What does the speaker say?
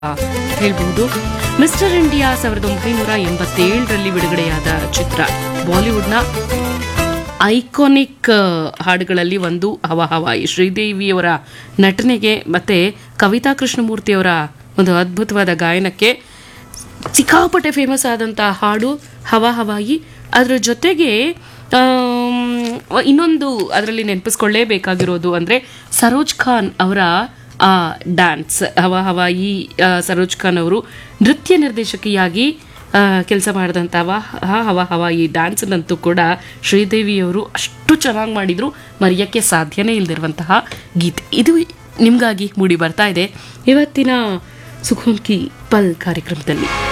ಹೇಳ್ಬಹುದು. Mister India 1987ರಲ್ಲಿ ಬಿಡುಗಡೆಯಾದ ಚಿತ್ರ. ಬಾಲಿವುಡ್ನ ಐಕಾನಿಕ್ ಹಾಡುಗಳಲ್ಲಿ ಒಂದು ಹವಾ ಹವಾಯಿ. ಶ್ರೀದೇವಿಯವರ ನಟನೆಗೆ ಮತ್ತೆ ಕವಿತಾ ಕೃಷ್ಣಮೂರ್ತಿಯವರ ಒಂದು ಅದ್ಭುತವಾದ ಗಾಯನಕ್ಕೆ ಸಿಕ್ಕಾಪಟ್ಟೆ ಫೇಮಸ್ ಆದಂಥ ಹಾಡು ಹವಾ ಹವಾಯಿ. ಅದರ ಜೊತೆಗೆ ಇನ್ನೊಂದು ಅದರಲ್ಲಿ ನೆನಪಿಸ್ಕೊಳ್ಳೇಬೇಕಾಗಿರೋದು ಅಂದರೆ ಸರೋಜ್ ಖಾನ್ ಅವರ ಡ್ಯಾನ್ಸ್. ಹವಾ ಹವಾಯಿ ಸರೋಜ್ ಖಾನ್ ಅವರು ನೃತ್ಯ ನಿರ್ದೇಶಕಿಯಾಗಿ ಕೆಲಸ ಮಾಡಿದಂಥ ಹವಾ ಹವಾಯಿ ಡ್ಯಾನ್ಸ್ನಂತೂ ಕೂಡ ಶ್ರೀದೇವಿಯವರು ಅಷ್ಟು ಚೆನ್ನಾಗಿ ಮಾಡಿದ್ರು, ಮರೆಯೋಕ್ಕೆ ಸಾಧ್ಯನೇ ಇಲ್ಲದಿರುವಂತಹ ಗೀತೆ. ಇದು ನಿಮಗಾಗಿ ಮೂಡಿ ಬರ್ತಾ ಇದೆ ಇವತ್ತಿನ ಸುಖೋಂ ಕಿ ಪಲ್ ಕಾರ್ಯಕ್ರಮದಲ್ಲಿ.